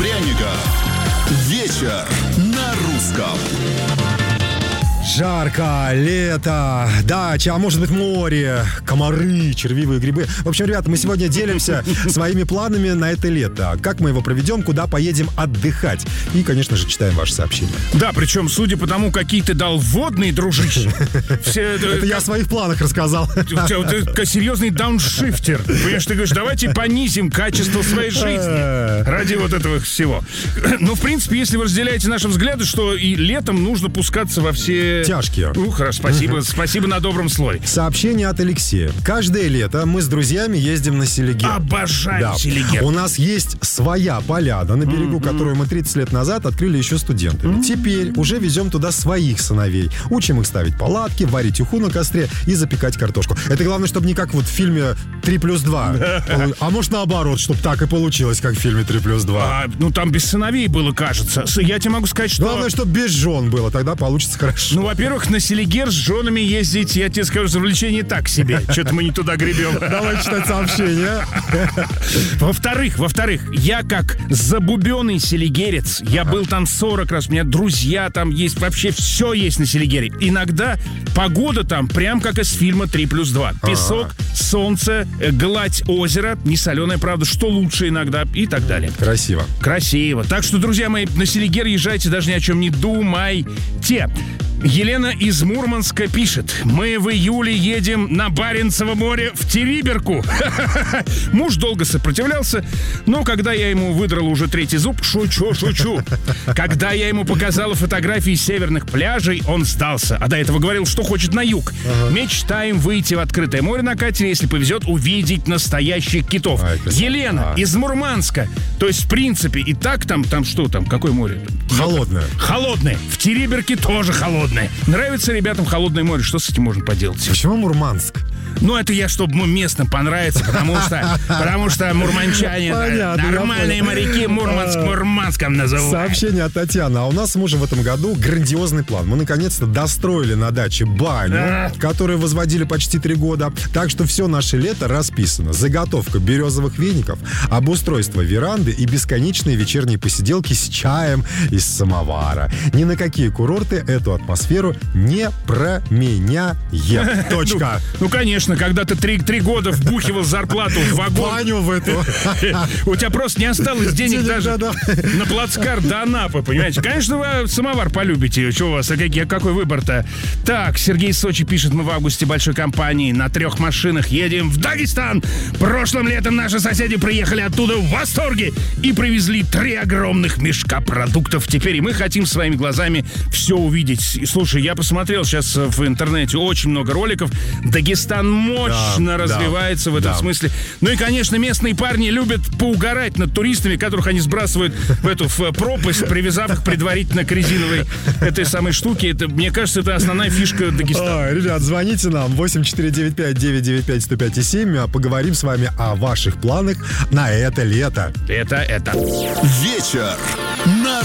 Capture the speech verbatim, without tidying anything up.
пряников. Вечер на русском. Жарко, лето, дача, а может быть море, комары, червивые грибы. В общем, ребята, мы сегодня делимся своими планами на это лето. Как мы его проведем, куда поедем отдыхать. И, конечно же, читаем ваши сообщения. Да, причем, судя по тому, какие ты дал вводные, дружище. Это я о своих планах рассказал. Ты серьезный дауншифтер. Понимаешь, ты говоришь, давайте понизим качество своей жизни ради вот этого всего. Ну, в принципе, если вы разделяете наши взгляды, что и летом нужно пускаться во все... Тяжкие. Ну, хорошо, спасибо. Угу. Спасибо на добром слове. Сообщение от Алексея. Каждое лето мы с друзьями ездим на Селигер. Обожаю да. Селигер. У нас есть своя поляна на берегу, mm-hmm. которую мы тридцать лет назад открыли еще студентами. Mm-hmm. Теперь уже везем туда своих сыновей. Учим их ставить палатки, варить уху на костре и запекать картошку. Это главное, чтобы не как вот в фильме три плюс два. А может наоборот, чтобы так и получилось, как в фильме три плюс два. А, ну там без сыновей было, кажется. Я тебе могу сказать, что... Главное, чтобы без жен было, тогда получится хорошо. Ну, во-первых, на Селигер с женами ездить, я тебе скажу, развлечение так себе. Что-то мы не туда гребем. Давай читать сообщение. Во-вторых, во-вторых, я как забубенный селигерец, я был там сорок раз, у меня друзья там есть, вообще все есть на Селигере. Иногда погода там прям как из фильма три плюс два. Песок, солнце, гладь озера, не соленая, правда, что лучше иногда и так далее. Красиво. Красиво. Так что, друзья мои, на Селигер езжайте, даже ни о чем не думайте. Елена из Мурманска пишет: мы в июле едем на Баренцево море в Териберку. Муж долго сопротивлялся, но когда я ему выдрал уже третий зуб, шучу, шучу. Когда я ему показала фотографии северных пляжей, он сдался. А до этого говорил, что хочет на юг. Ага. Мечтаем выйти в открытое море на катере, если повезет, увидеть настоящих китов. Ай, Елена а. из Мурманска. То есть, в принципе, и так там, там что там, какое море? Холодное. Холодное. В Териберке тоже холодное. Нравится ребятам холодное море, что с этим можно поделать? Почему Мурманск? Ну, это я, чтобы местным понравится, потому что, потому что мурманчане, понятно, нормальные моряки Мурманск Мурманском называют. Сообщение от Татьяны. А у нас с мужем в этом году грандиозный план. Мы наконец-то достроили на даче баню, которую возводили почти три года. Так что все наше лето расписано. Заготовка березовых веников, обустройство веранды и бесконечные вечерние посиделки с чаем из самовара. Ни на какие курорты эту атмосферу не променяет. Точка. Ну, конечно. Когда ты три, три года вбухивал зарплату в вагон. Баню в эту. У тебя просто не осталось денег даже на плацкарт до Анапы, понимаете? Конечно, вы самовар полюбите. Что у вас, а какой, какой выбор-то? Так, Сергей из Сочи пишет: мы в августе большой компанией на трех машинах едем в Дагестан. Прошлым летом наши соседи приехали оттуда в восторге и привезли три огромных мешка продуктов. Теперь и мы хотим своими глазами все увидеть. И, слушай, я посмотрел сейчас в интернете очень много роликов. Дагестан мощно да, развивается да, в этом да. смысле. Ну и, конечно, местные парни любят поугарать над туристами, которых они сбрасывают в эту в пропасть, привязав их предварительно к резиновой этой самой штуке. Это, мне кажется, это основная фишка Дагестана. Ой, ребят, звоните нам восемь четыре девять пять девять девять пять сто пять и семь. Поговорим с вами о ваших планах на это лето. Это, это. Вечер на